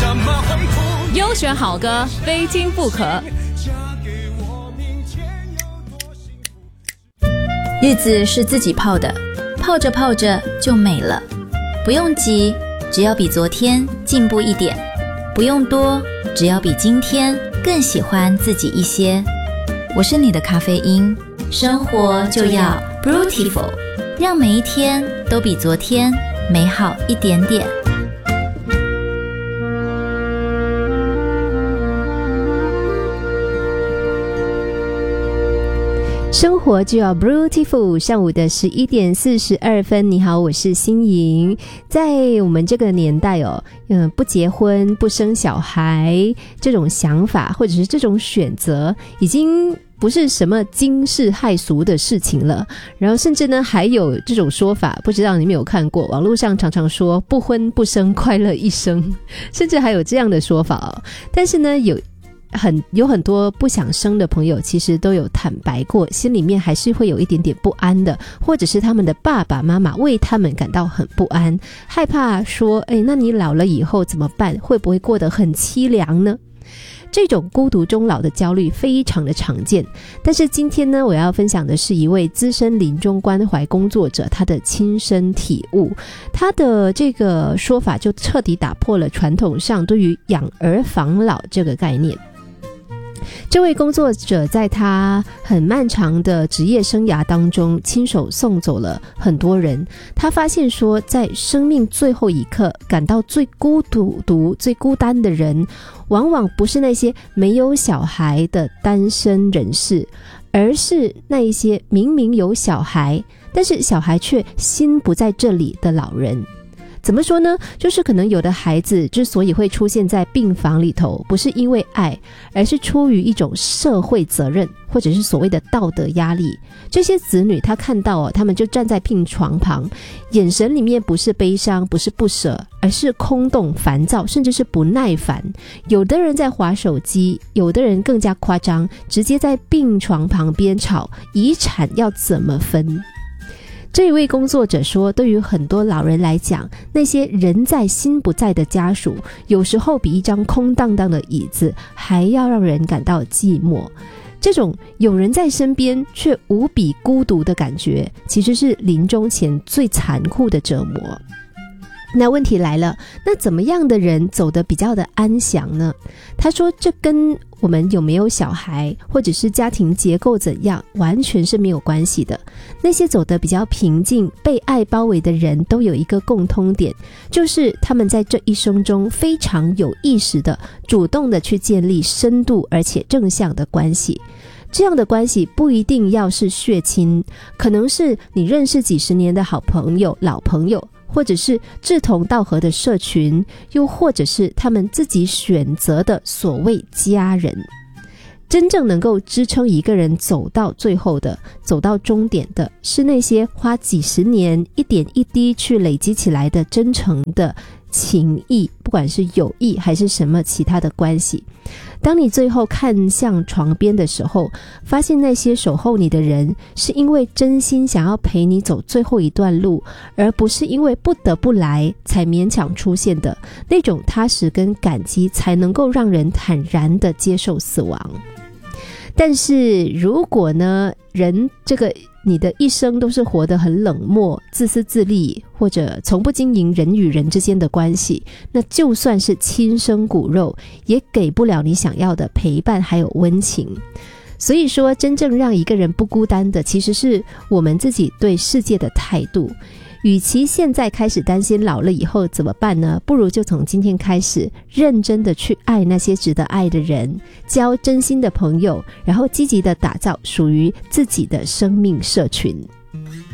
优选好歌，非听不可。 日子是自己泡的，泡着泡着就美了。不用急，只要比昨天进步一点；不用多，只要比今天更喜欢自己一些。我是你的咖啡因，生活就要 Beautiful， 让每一天都比昨天美好一点点。 生活就要 Beautiful， 上午的11点42分，你好，我是心莹。在我们这个年代不结婚不生小孩这种想法或者是这种选择已经不是什么惊世骇俗的事情了。然后甚至呢还有这种说法，不知道你们有看过，网络上常常说不婚不生快乐一生，甚至还有这样的说法但是呢有很多不想生的朋友其实都有坦白过，心里面还是会有一点点不安的，或者是他们的爸爸妈妈为他们感到很不安，害怕说那你老了以后怎么办，会不会过得很凄凉呢？这种孤独终老的焦虑非常的常见，但是今天呢，我要分享的是一位资深临终关怀工作者他的亲身体悟。他的这个说法就彻底打破了传统上对于养儿防老这个概念。这位工作者在他很漫长的职业生涯当中亲手送走了很多人，他发现说在生命最后一刻感到最孤独最孤单的人，往往不是那些没有小孩的单身人士，而是那一些明明有小孩但是小孩却心不在这里的老人。怎么说呢？就是可能有的孩子之所以会出现在病房里头，不是因为爱，而是出于一种社会责任，或者是所谓的道德压力。这些子女他看到他们就站在病床旁，眼神里面不是悲伤，不是不舍，而是空洞、烦躁，甚至是不耐烦。有的人在滑手机，有的人更加夸张，直接在病床旁边吵遗产要怎么分。这一位工作者说，对于很多老人来讲，那些人在心不在的家属，有时候比一张空荡荡的椅子还要让人感到寂寞。这种有人在身边却无比孤独的感觉，其实是临终前最残酷的折磨。那问题来了，那怎么样的人走得比较的安详呢？他说，这跟我们有没有小孩或者是家庭结构怎样完全是没有关系的。那些走得比较平静被爱包围的人都有一个共通点，就是他们在这一生中非常有意识的主动的去建立深度而且正向的关系。这样的关系不一定要是血亲，可能是你认识几十年的好朋友、老朋友，或者是志同道合的社群，又或者是他们自己选择的所谓家人。真正能够支撑一个人走到最后的，走到终点的，是那些花几十年一点一滴去累积起来的真诚的情谊，不管是友谊还是什么其他的关系。当你最后看向床边的时候，发现那些守候你的人是因为真心想要陪你走最后一段路，而不是因为不得不来才勉强出现的，那种踏实跟感激才能够让人坦然地接受死亡。但是如果呢，人你的一生都是活得很冷漠、自私自利，或者从不经营人与人之间的关系，那就算是亲生骨肉，也给不了你想要的陪伴还有温情。所以说，真正让一个人不孤单的，其实是我们自己对世界的态度。与其现在开始担心老了以后怎么办呢？不如就从今天开始认真的去爱那些值得爱的人，交真心的朋友，然后积极的打造属于自己的生命社群。